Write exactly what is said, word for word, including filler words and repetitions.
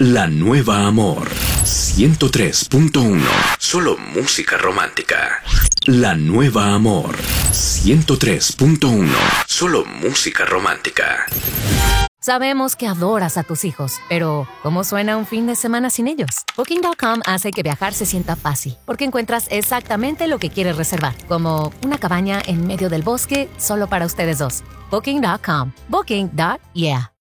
La Nueva Amor ciento tres punto uno. Solo música romántica. La Nueva Amor ciento tres punto uno. Solo música romántica. Sabemos que adoras a tus hijos, pero ¿cómo suena un fin de semana sin ellos? Booking punto com hace que viajar se sienta fácil, porque encuentras exactamente lo que quieres reservar, como una cabaña en medio del bosque solo para ustedes dos. Booking punto com. Booking. Yeah.